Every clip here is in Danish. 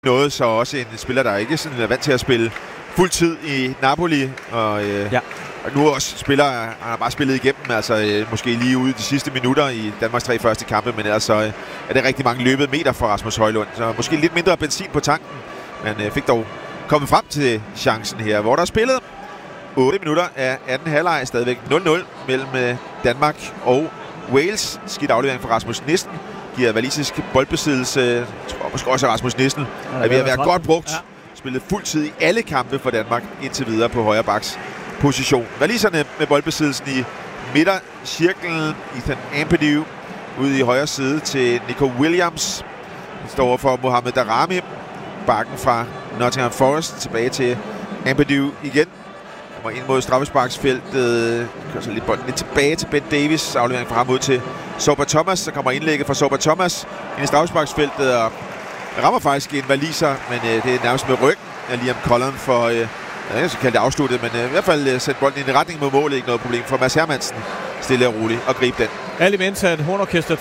noget, så også en spiller, der ikke sådan er vant til at spille fuld tid i Napoli, og nu også spiller, han har bare spillet igennem, altså måske lige ude de sidste minutter i Danmarks 3 første kampe, men ellers så er det rigtig mange løbet meter for Rasmus Højlund, så måske lidt mindre benzin på tanken, men fik dog kommet frem til chancen her, hvor der er spillet 8 minutter af anden halvleg, stadigvæk 0-0 mellem Danmark og Wales. Skidt aflevering fra Rasmus Nissen giver walisisk boldbesiddelse. Jeg tror måske også, at Rasmus Nissen er ved at være godt brugt. Ja. Spillet fuld tid i alle kampe for Danmark indtil videre på højre baks position. Waliserne med boldbesiddelsen i midtercirklen. Ethan Ampadu ude i højre side til Nico Williams. Han står for Mohamed Daramy. Bakken fra Nottingham Forest tilbage til Ampadu igen. Kommer ind mod straffesparksfeltet. Kører så lidt bolden lidt tilbage til Ben Davis. Aflevering fra ham ud til Soba Thomas. Så kommer indlægget fra Soba Thomas ind i straffesparksfeltet og rammer faktisk en waliser, men det er nærmest med ryggen af Liam Cullen for, jeg skal kalde det afsluttet, men i hvert fald sætte bolden i retning mod målet, ikke noget problem for Mads Hermansen. Stille og roligt og gribe den. Alt imens at hornorkestret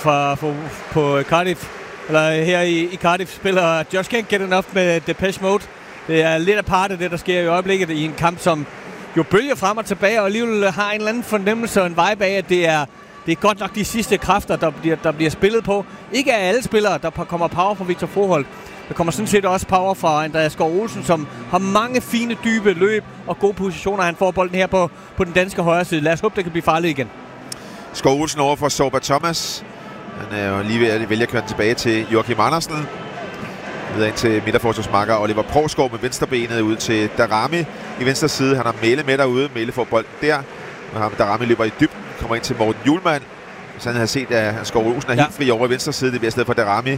på Cardiff, eller her i Cardiff, spiller Just Can't Get Enough med Depeche Mode. Det er lidt apart af det, der sker i øjeblikket i en kamp, som jo bølger frem og tilbage, og alligevel har en eller anden fornemmelse og en vibe af, at det er godt nok de sidste kræfter, der bliver spillet på. Ikke af alle spillere, der kommer power fra Victor Froholt. Der kommer sådan set også power fra Andreas Skov Olsen, som har mange fine, dybe løb og gode positioner. Han får bolden her på den danske højre side. Lad os håbe, det kan blive farligt igen. Skov Olsen over for Soba Thomas. Han er jo lige ved at vælge at køre tilbage til Joachim Andersen. Videre ind til midterforsvarsmarker Oliver Provskov med venstrebenet ud til Daramy i venstre side. Han har Mæle med derude. Mæle får bolden der. Og Daramy løber i dybden. Kommer ind til Morten Hjulmand. Hvis han havde set, at Skov Olsen er helt fri over i venstre side. Det bliver i stedet for Daramy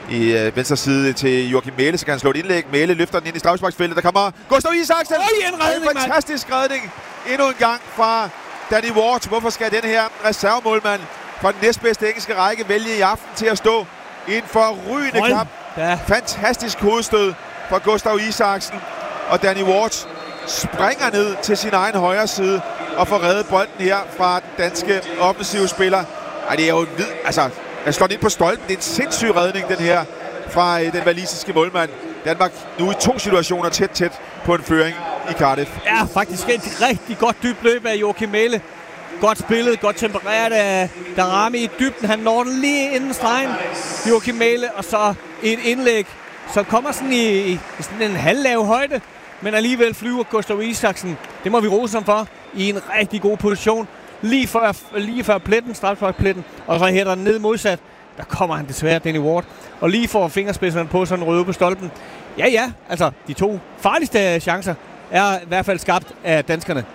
i venstre side til Joachim Mæle. Så kan han slå et indlæg. Mæle løfter den ind i straffesparksfeltet. Der kommer Gustav Isaksen. En fantastisk redning. Endnu en gang fra Danny Ward. Hvorfor skal den her reservemålmand fra den næstbedste engelske række vælge i aften til at stå i en forrygende kamp? Ja. Fantastisk hovedstød fra Gustav Isaksen. Og Danny Ward springer ned til sin egen højre side og får reddet bolden her fra den danske offensive spiller. Ej, det er jo en vid... Altså, han slår den ind på stolpen. Det er en sindssyg redning, den her, fra den walisiske målmand. Danmark nu i 2 situationer tæt på en føring i Cardiff. Ja, faktisk et rigtig godt dybt løb af Joachim Mæle. Godt spillet, godt tempereret af Daramy i dybden. Han når den lige inden stregen, Joachim Mæle, og så et indlæg, som kommer sådan i sådan en halvlav højde, men alligevel flyver Gustav Isaksen. Det må vi rose ham for, i en rigtig god position. Lige før pletten, strafsparkspletten, og så hætter den ned modsat. Der kommer han desværre, Danny Ward, og lige får fingerspidserne på sådan en røde på stolpen. Ja, altså de 2 farligste chancer er i hvert fald skabt af danskerne.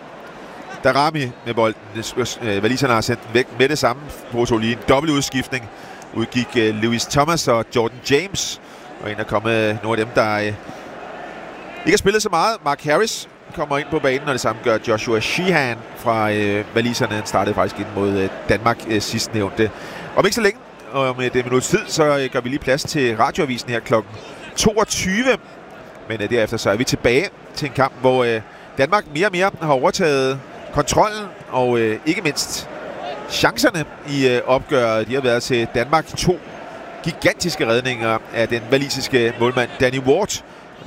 Daramy med bolden. Waliserne har sendt den væk med det samme. Foretog lige en dobbelt udskiftning. Udgik Lewis Thomas og Jordan James. Og en er kommet nogle af dem, der ikke har spillet så meget. Mark Harris kommer ind på banen, og det samme gør Joshua Sheehan fra waliserne. Han startede faktisk ind mod Danmark sidstnævnte. Om ikke så længe, og om et minuts tid, så gør vi lige plads til radioavisen her klokken 22. Men derefter så er vi tilbage til en kamp, hvor Danmark mere og mere har overtaget kontrollen, og ikke mindst chancerne i opgøret. De har været til Danmark 2 gigantiske redninger af den walisiske målmand Danny Ward.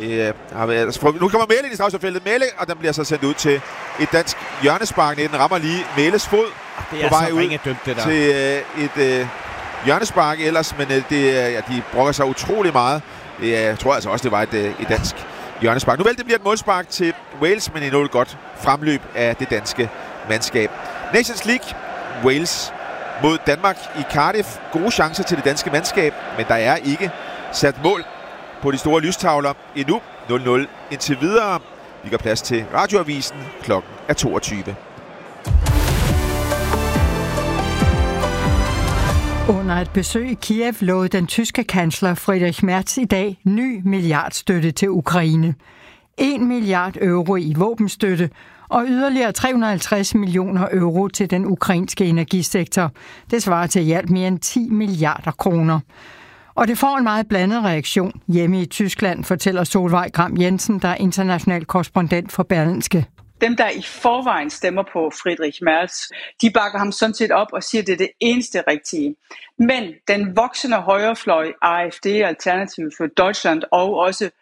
Nu kommer Mæle ind i straffesparksfeltet. Mæle, og den bliver så sendt ud til et dansk hjørnespark. Den rammer lige Mæles fod det er på vej ud dømt, det der. Til et hjørnespark ellers, men de brokker sig utrolig meget. Jeg tror altså også, det var et dansk hjørnespark. Nu vel, det bliver et målspark til Wales, men endnu et godt fremløb af det danske mandskab. Nations League, Wales mod Danmark i Cardiff. Gode chancer til det danske mandskab, men der er ikke sat mål på de store lystavler endnu. 0-0 indtil videre. Vi gør plads til radioavisen. Klokken er 22. Under et besøg i Kiev lovede den tyske kansler Friedrich Merz i dag ny milliardstøtte til Ukraine. 1 milliard euro i våbenstøtte og yderligere 350 millioner euro til den ukrainske energisektor. Det svarer til i alt mere end 10 milliarder kroner. Og det får en meget blandet reaktion hjemme i Tyskland, fortæller Solveig Gram Jensen, der er international korrespondent for Berlingske. dem, der i forvejen stemmer på Friedrich Merz, de bakker ham sådan set op og siger, at det er det eneste rigtige. Men den voksende højrefløj, AfD, Alternativ for Deutschland og også